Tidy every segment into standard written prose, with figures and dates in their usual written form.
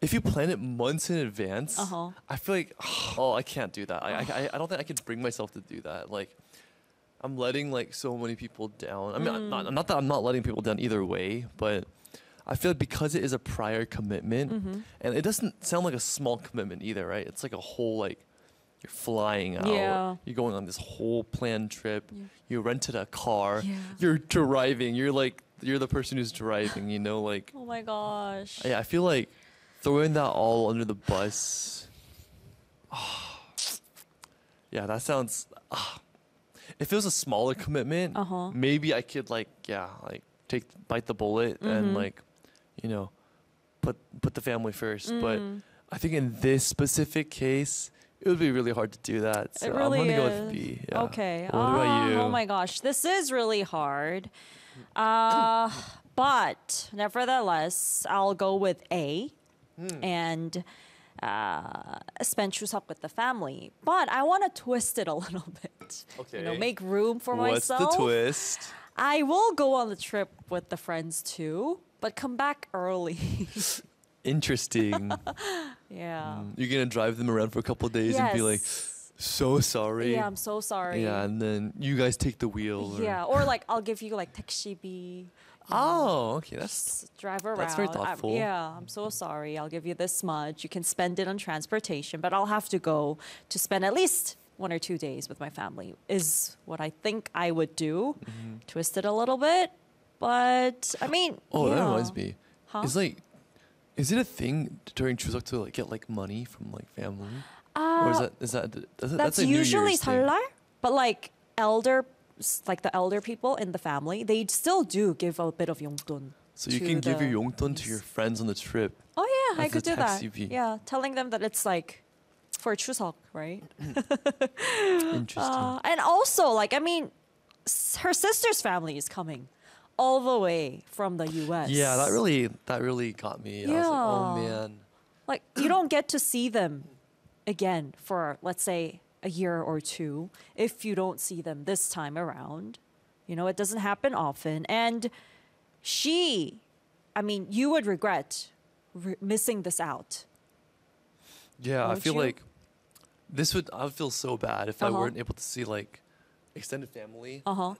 if you plan it months in advance, Uh-huh. I feel like, oh, I can't do that. I don't think I could bring myself to do that. Like, I'm letting like so many people down. I mean, not that I'm not letting people down either way, but I feel like because it is a prior commitment, and it doesn't sound like a small commitment either, right? It's like a whole like you're flying out, Yeah. you're going on this whole planned trip, you rented a car, Yeah. you're driving, you're the person who's driving, you know, like Oh my gosh. yeah, I feel like throwing that all under the bus. Yeah, that sounds. If it was a smaller commitment, Uh-huh. maybe I could like bite the bullet and like, put the family first. But I think in this specific case, it would be really hard to do that. So It really I'm gonna go is. with B. Yeah. Okay. What about you? Oh my gosh, this is really hard. But nevertheless, I'll go with A, and spend Chuseok with the family. But I want to twist it a little bit. Okay. Make room for What's myself. the twist? I will go on the trip with the friends too, but come back early. Interesting. Yeah. You're gonna drive them around for a couple of days and be like, Yes. so sorry. Yeah, I'm so sorry. Yeah, and then you guys take the wheel. Yeah, or like I'll give you like 택시비. Oh, okay. That's Just drive around. That's very thoughtful. I'm so sorry. I'll give you this much. You can spend it on transportation, but I'll have to go to spend at least 1 or 2 days with my family. Is what I think I would do. Twist it a little bit, but I mean. Oh, that yeah. reminds me. Huh? It's like, is it a thing during Chuseok to like get like money from like family? Or That's that's a usually New Year's thing? 설날, but like the elder people in the family, they still do give a bit of 용돈. So you to can give the your 용돈 to your friends on the trip. Oh yeah, I as could the do that. 택시비. Yeah, telling them that it's like for Chuseok, right? Interesting. And also, like, I mean, her sister's family is coming all the way from the U.S. Yeah, that really got me. I was like, oh Yeah. man. like you don't get to see them again for, let's say, a year or two if you don't see them this time around. It doesn't happen often, and you would regret missing this out. Yeah, I Won't feel you? like I would feel so bad if I Uh-huh. weren't able to see like extended family. Uh-huh.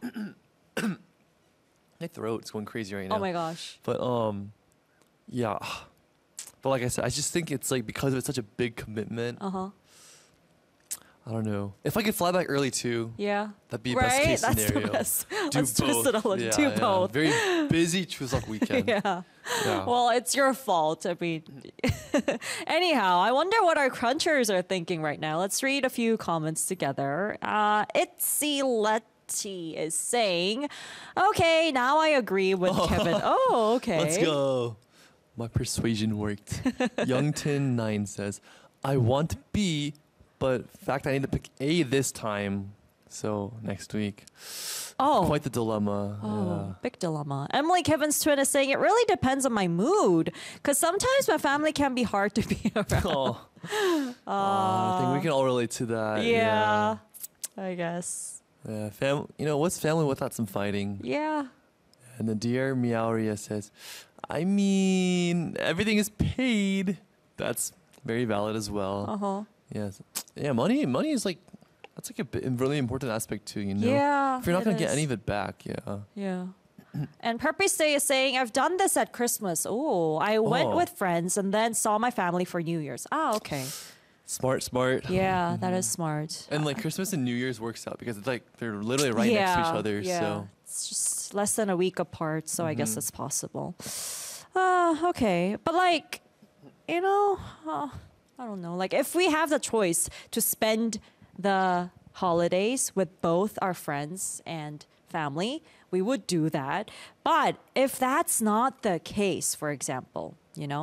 My throat's going crazy right now. Oh my gosh. But yeah. But like I said, I just think it's like because it's such a big commitment. Uh-huh. I don't know. If I could fly back early too, Yeah. that'd be Right? best case That's scenario. the best. Do Let's twist it a little. Yeah, Do yeah. both. Very busy Chuseok weekend. Yeah. Yeah. Well, it's your fault. I mean, anyhow, I wonder what our crunchers are thinking right now. Let's read a few comments together. Itzy Letty is saying, "Okay, now I agree with Kevin." Oh, okay. Let's go. My persuasion worked. Youngton9 says, I want B, but fact I need to pick A this time. So next week. Oh. Quite the dilemma. Oh, big dilemma. Emily Kevin's twin is saying it really depends on my mood because sometimes my family can be hard to be around. Yeah. I think we can all relate to that. Yeah, I guess. Yeah. What's family without some fighting? Yeah. And the dear Meowria says, I mean, everything is paid. That's very valid as well. Uh-huh. Yes. Yeah, money is like, that's like a really important aspect too, Yeah. If you're not it going to get is. any of it back, yeah. Yeah. And Purpose Day is saying, I've done this at Christmas. Oh, I went Oh. with friends and then saw my family for New Year's. Ah, okay. Smart. Yeah, that is smart. And like Christmas and New Year's works out because it's like they're literally right next to each other. Yeah. So It's just less than a week apart, so I Mm-hmm. guess it's possible. Okay. But like, I don't know. Like if we have the choice to spend the holidays with both our friends and family, we would do that. But if that's not the case, for example,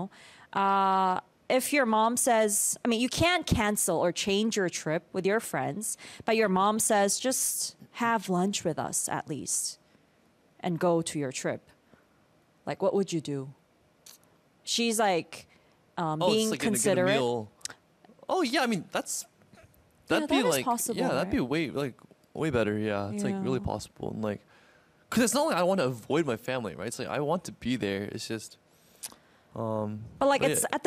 if your mom says, I mean, you can't cancel or change your trip with your friends, but your mom says, just have lunch with us at least and go to your trip. Like, what would you do? She's like being it's like gonna get a considerate. meal. Oh yeah, I mean that'd be that is like possible, yeah, that'd right? be way better. Yeah, it's like really Yeah. possible and like, cause it's not like I want to avoid my family, right? It's like I want to be there. It's just But like, But it's yeah. at